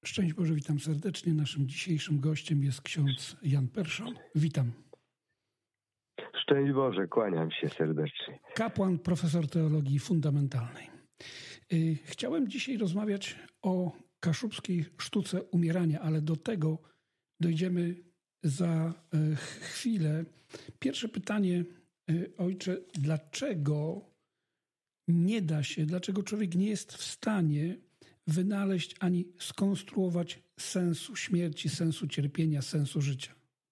Szczęść Boże, witam serdecznie. Naszym dzisiejszym gościem jest ksiądz Jan Perszon. Witam. Szczęść Boże, kłaniam się serdecznie. Kapłan, profesor teologii fundamentalnej. Chciałem dzisiaj rozmawiać o kaszubskiej sztuce umierania, ale do tego dojdziemy za chwilę. Pierwsze pytanie, ojcze, dlaczego człowiek nie jest w stanie wynaleźć ani skonstruować sensu śmierci, sensu cierpienia, sensu życia?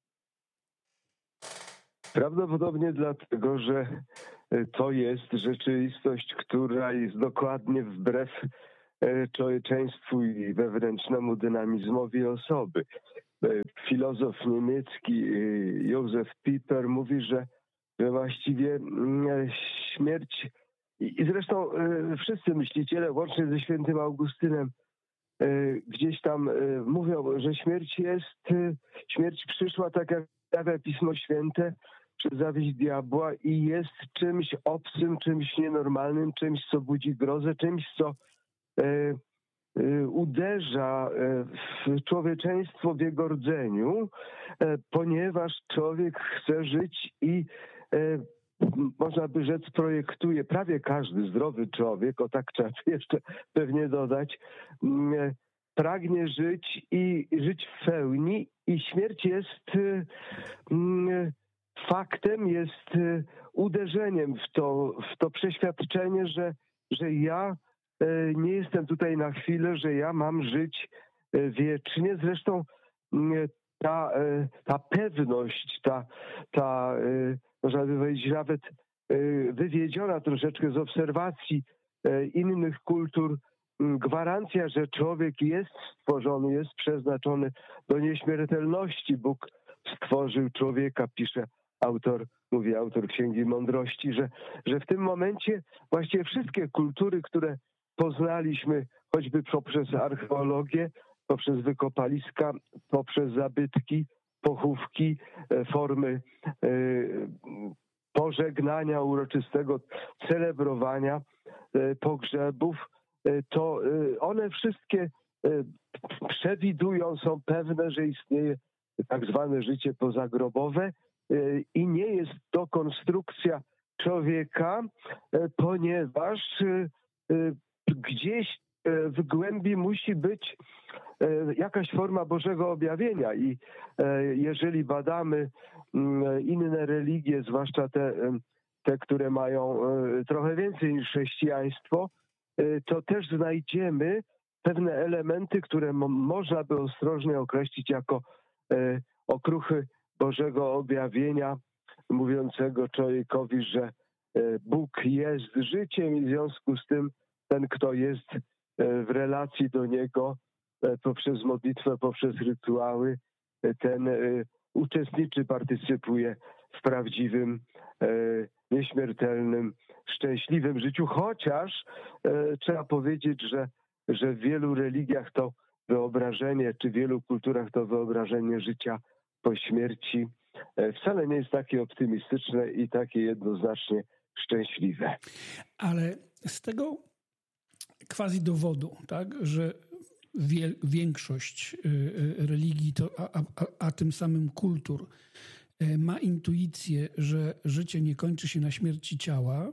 Prawdopodobnie dlatego, że to jest rzeczywistość, która jest dokładnie wbrew człowieczeństwu i wewnętrznemu dynamizmowi osoby. Filozof niemiecki Józef Pieper mówi, że właściwie śmierć, i zresztą wszyscy myśliciele, łącznie ze świętym Augustynem, gdzieś tam mówią, że śmierć przyszła, tak jak stawia Pismo Święte, przez zawiść diabła i jest czymś obcym, czymś nienormalnym, czymś, co budzi grozę, czymś, co uderza w człowieczeństwo w jego rdzeniu, ponieważ człowiek chce żyć i można by rzec projektuje, prawie każdy zdrowy człowiek, o tak trzeba jeszcze pewnie dodać, pragnie żyć i żyć w pełni, i śmierć jest faktem, jest uderzeniem w to przeświadczenie, że ja nie jestem tutaj na chwilę, że ja mam żyć wiecznie. Zresztą ta pewność, ta można by powiedzieć nawet wywiedziona troszeczkę z obserwacji innych kultur, gwarancja, że człowiek jest stworzony, jest przeznaczony do nieśmiertelności. Bóg stworzył człowieka, mówi autor Księgi Mądrości, że w tym momencie właściwie wszystkie kultury, które poznaliśmy, choćby poprzez archeologię, poprzez wykopaliska, poprzez zabytki, pochówki, formy pożegnania uroczystego, celebrowania pogrzebów, to one wszystkie przewidują, są pewne, że istnieje tak zwane życie pozagrobowe i nie jest to konstrukcja człowieka, ponieważ gdzieś w głębi musi być jakaś forma Bożego objawienia i jeżeli badamy inne religie, zwłaszcza te, które mają trochę więcej niż chrześcijaństwo, to też znajdziemy pewne elementy, które można by ostrożnie określić jako okruchy Bożego objawienia, mówiącego człowiekowi, że Bóg jest życiem i w związku z tym ten, kto jest w relacji do Niego poprzez modlitwę, poprzez rytuały, ten uczestniczy, partycypuje w prawdziwym, nieśmiertelnym, szczęśliwym życiu, chociaż trzeba powiedzieć, że w wielu religiach to wyobrażenie, czy w wielu kulturach to wyobrażenie życia po śmierci wcale nie jest takie optymistyczne i takie jednoznacznie szczęśliwe. Ale z tego quasi dowodu, tak, że większość religii, a tym samym kultur ma intuicję, że życie nie kończy się na śmierci ciała,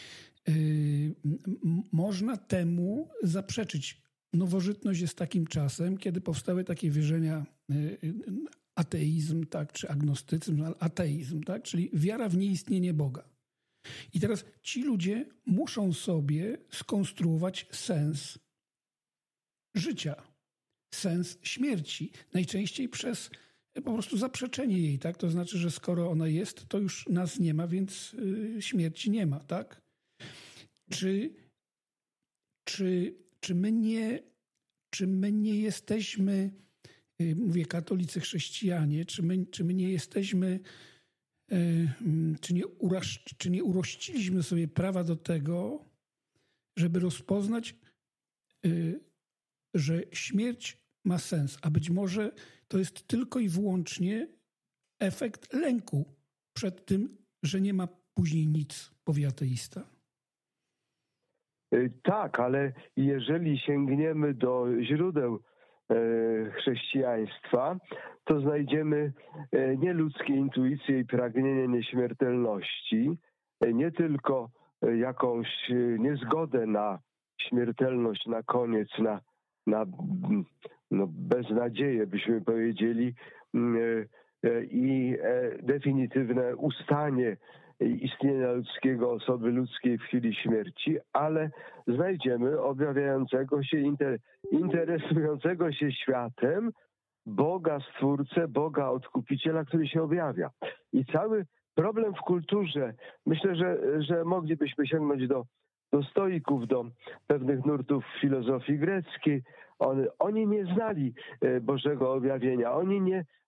można temu zaprzeczyć. Nowożytność jest takim czasem, kiedy powstały takie wierzenia, ateizm, tak, czy agnostycyzm, ateizm, tak, czyli wiara w nieistnienie Boga. I teraz ci ludzie muszą sobie skonstruować sens życia, sens śmierci. Najczęściej przez po prostu zaprzeczenie jej, tak? To znaczy, że skoro ona jest, to już nas nie ma, więc śmierci nie ma, tak? Czy my nie jesteśmy, mówię katolicy, chrześcijanie, czy my nie jesteśmy, czy nie urościliśmy sobie prawa do tego, żeby rozpoznać, że śmierć ma sens, a być może to jest tylko i wyłącznie efekt lęku przed tym, że nie ma później nic, powie ateista. Tak, ale jeżeli sięgniemy do źródeł chrześcijaństwa, to znajdziemy nieludzkie intuicje i pragnienie nieśmiertelności, nie tylko jakąś niezgodę na śmiertelność na koniec, na beznadzieję, byśmy powiedzieli, i definitywne ustanie istnienia ludzkiego, osoby ludzkiej w chwili śmierci, ale znajdziemy objawiającego się, interesującego się światem Boga Stwórcę, Boga Odkupiciela, który się objawia. I cały problem w kulturze, myślę, że moglibyśmy sięgnąć do stoików, do pewnych nurtów filozofii greckiej. Oni nie znali Bożego objawienia, oni